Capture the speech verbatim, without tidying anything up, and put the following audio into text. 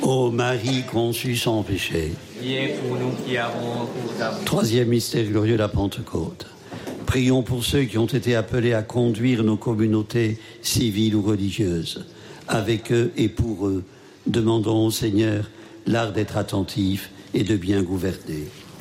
Ô Marie conçue sans péché. Priez pour nous qui avons recours à vous. Troisième mystère glorieux de la Pentecôte. Prions pour ceux qui ont été appelés à conduire nos communautés civiles ou religieuses. Avec eux et pour eux, demandons au Seigneur l'art d'être attentif et de bien gouverner.